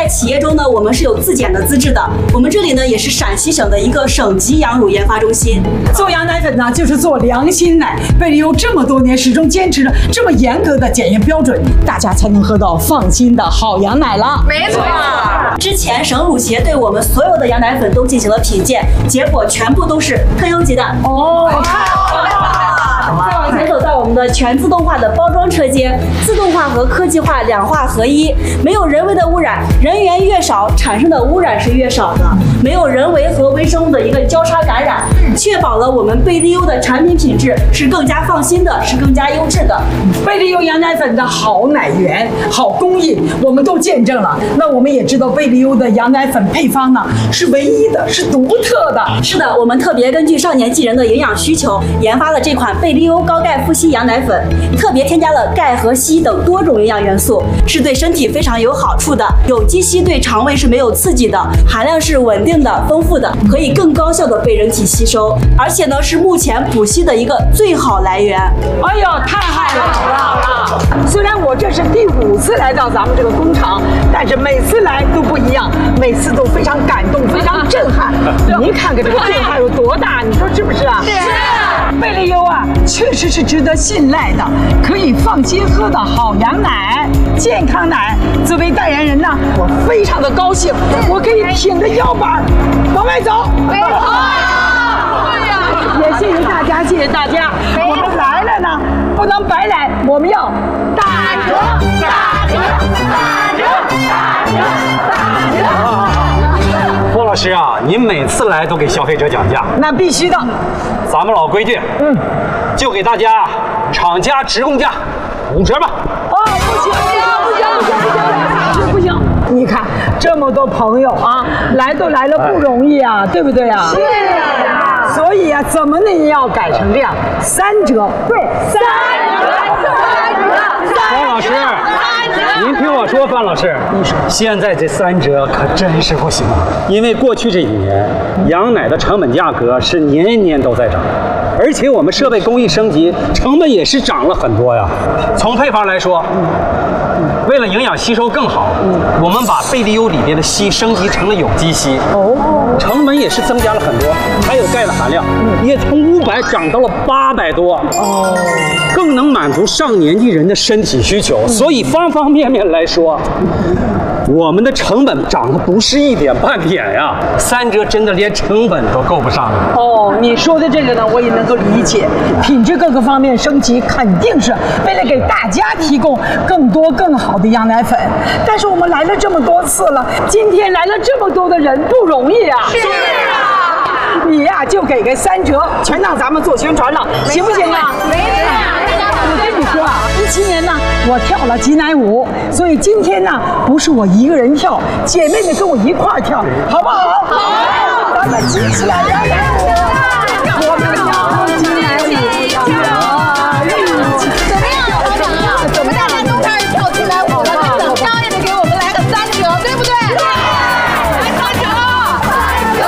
企业中呢，我们是有自检的资质的。我们这里呢，也是陕西省的一个省级羊乳研发中心。 做羊奶粉呢，就是做良心奶。贝利优这么多年始终坚持着这么严格的检验标准，大家才能喝到放心的好羊奶了。 没错。 之前省乳协对我们所有的羊奶粉都进行了品鉴，结果全部都是特优级的。 哦， 再往前走到我们的全自动化的包装车间，自动化和科技化两化合一，没有人为的污染，人员越少，产生的污染是越少的，没有人为和微生物的一个交叉感染，确保了我们贝利优的产品品质是更加放心的，是更加优质的。 贝利优羊奶粉的好奶源、好工艺，我们都见证了。那我们也知道贝利优的羊奶粉配方呢是唯一的，是独特的。 是的，我们特别根据少年纪人的营养需求，研发了这款贝利优高钙富硒羊奶粉，特别添加了钙和硒等多种营养元素，是对身体非常有好处的。有机硒对肠胃是没有刺激的，含量是稳定的、丰富的，可以更高效的被人体吸收，而且呢是目前补硒的一个最好来源。 哎呦，太好了！虽然我这是第5次来到咱们这个工厂，但是每次来都不一样，每次都非常感动，非常震撼。您看看这个变化有多大，你说是不是啊？ 是。 贝利优啊，确实是值得信赖的，可以放心喝的好羊奶、健康奶。作为代言人呢，我非常的高兴，我可以挺着腰板往外走。 没错。 也谢谢大家，谢谢大家。我们来了呢，不能白来，我们要打折、打折、打折、打折、打折。 郭老师啊，您每次来都给消费者讲价， 那必须的。 咱们老规矩，就给大家厂家直供价5折吧。 哦，不行，不行！你看这么多朋友啊，来都来了不容易啊，对不对啊？是啊。所以啊，怎么能要改成这样？3折，对，3折。 方老师，您听我说，范老师，现在这3折可真是不行啊！因为过去这几年，羊奶的成本价格是年年都在涨，而且我们设备工艺升级，成本也是涨了很多呀。从配方来说，为了营养吸收更好，我们把贝利优里边的硒升级成了有机硒，成本也是增加了很多，还有钙的含量也从500涨到了800多，更能满足上年纪人的身体需求。所以方方面面来说，我们的成本涨的不是一点半点呀，3折真的连成本都够不上了。 哦，你说的这个呢，我也能够理解，品质各个方面升级，肯定是为了给大家提供更多更好的羊奶粉。但是我们来了这么多次了，今天来了这么多的人，不容易啊！ 是啊， 你呀就给个3折，全让咱们做宣传了，行不行啊？ 没错。 我跟你说啊，17年呢，我跳了挤奶舞，所以今天呢，不是我一个人跳，姐妹们跟我一块儿跳，好不好？好，咱们挤起来，羊奶舞，我们要挤奶舞， 怎么样，老板啊？怎么大家都开始跳起来舞了？那怎么着也得给我们来个3折，对不对？来3折，3折，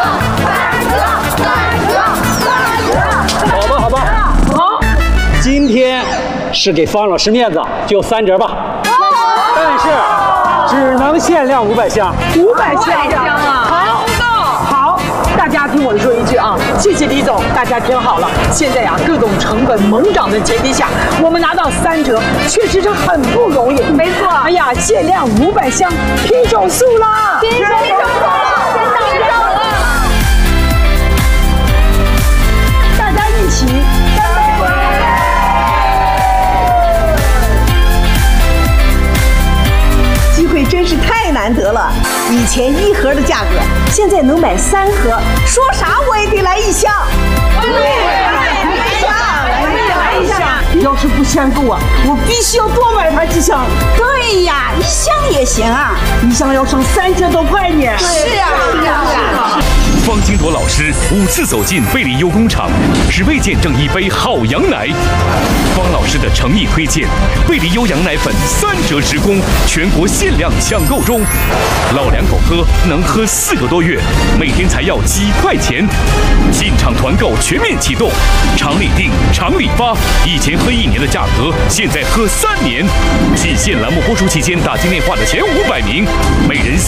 好吧， 好。 今天是给方老师面子，就3折吧。但是只能限量500箱 500箱啊！好，大家听我说一句啊，谢谢李总，大家听好了。现在呀，各种成本猛涨的前提下，我们拿到3折，确实是很不容易。没错。哎呀，限量500箱，拼手速啦！拼手速了，先到手了。大家一起干杯！ 机会真是太难得了，以前1盒的价格，现在能买3盒，说啥我也得来1箱。来一箱。要是不嫌够啊，我必须要多买它几箱。对呀，1箱也行啊，1箱要省3000多块呢。是啊。 方金铎老师5次走进贝利优工厂，只为见证一杯好羊奶。方老师的诚意推荐，贝利优羊奶粉3折直供，全国限量抢购中。老两口喝能喝4个多月，每天才要几块钱。进场团购全面启动，厂里订，厂里发。以前喝1年的价格，现在喝3年。仅限栏目播出期间打进电话的前500名，每人